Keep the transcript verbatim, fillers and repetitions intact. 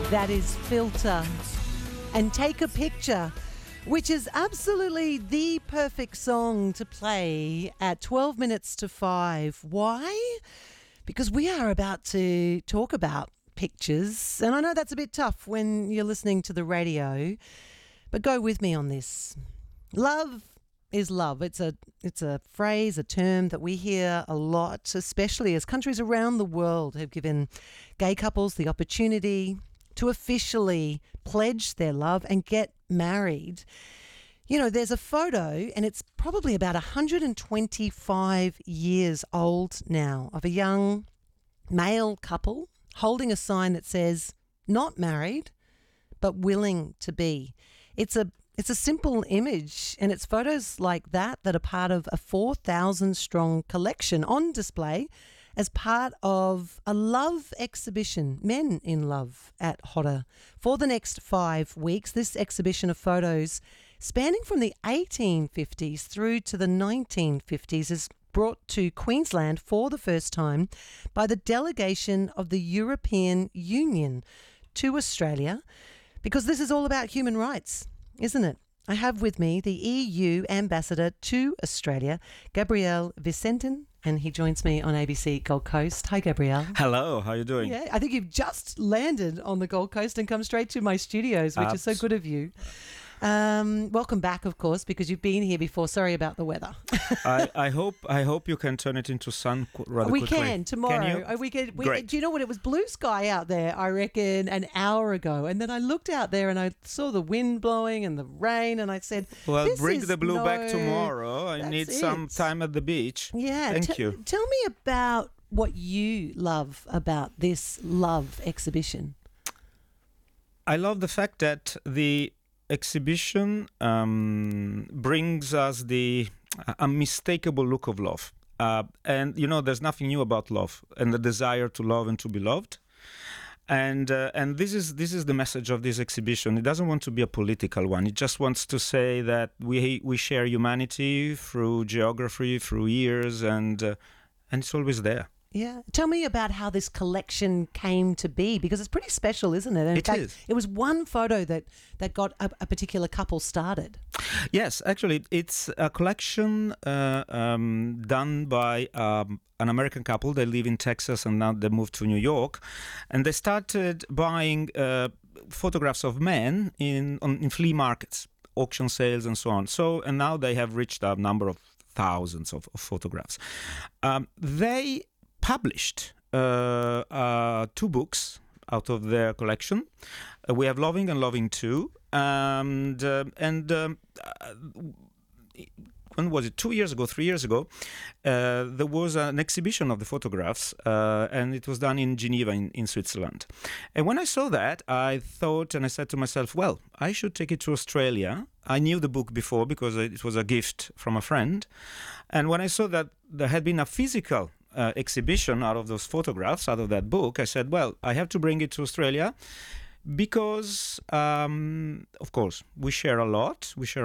That is Filter and Take a Picture, which is absolutely the perfect song to play at twelve minutes to five. Why? Because we are about to talk about pictures, and I know that's a bit tough when you're listening to the radio, but go with me on this. Love is love. It's a it's a phrase, a term that we hear a lot, especially as countries around the world have given gay couples the opportunity to officially pledge their love and get married. You know, there's a photo, and it's probably about one hundred twenty-five years old now, of a young male couple holding a sign that says, not married, but willing to be. It's a It's a simple image, and it's photos like that that are part of a four thousand strong collection on display as part of a love exhibition, Men in Love at Hodder, for the next five weeks. This exhibition of photos spanning from the eighteen fifties through to the nineteen fifties is brought to Queensland for the first time by the delegation of the European Union to Australia, because this is all about human rights, isn't it? I have with me the E U ambassador to Australia, Gabriel Vicentin, and he joins me on A B C Gold Coast. Hi, Gabriel. Hello, how are you doing? Yeah, I think you've just landed on the Gold Coast and come straight to my studios, which Abs- is so good of you. Um, welcome back, of course, because you've been here before. Sorry about the weather. I, I hope I hope you can turn it into sun qu- rather we quickly. We can tomorrow. Can you? Oh, we can. We, Great. Do you know what? It was blue sky out there, I reckon, an hour ago, and then I looked out there and I saw the wind blowing and the rain, and I said, "Well, this bring is the blue no, back tomorrow. I need it. some time at the beach." Yeah, thank t- you. Tell me about what you love about this love exhibition. I love the fact that the exhibition um, brings us the unmistakable look of love. Uh, and, you know, there's nothing new about love and the desire to love and to be loved. And uh, and this is this is the message of this exhibition. It doesn't want to be a political one. It just wants to say that we we share humanity through geography, through years, and uh, and it's always there. Yeah. Tell me about how this collection came to be, because it's pretty special, isn't it? In it fact, is. It was one photo that, that got a, a particular couple started. Yes, actually, it's a collection uh, um, done by um, an American couple. They live in Texas and now they moved to New York. And they started buying uh, photographs of men in, on, in flea markets, auction sales and so on. So, and now they have reached a number of thousands of, of photographs. Um, they published uh, uh, two books out of their collection. Uh, we have Loving and Loving Two, and uh, and um, uh, when was it? Two years ago, three years ago, uh, there was an exhibition of the photographs, uh, and it was done in Geneva, in, in Switzerland. And when I saw that, I thought, and I said to myself, well, I should take it to Australia. I knew the book before because it was a gift from a friend, and when I saw that there had been a physical Uh, exhibition out of those photographs, out of that book, I said, well, I have to bring it to Australia because, um, of course, we share a lot. We share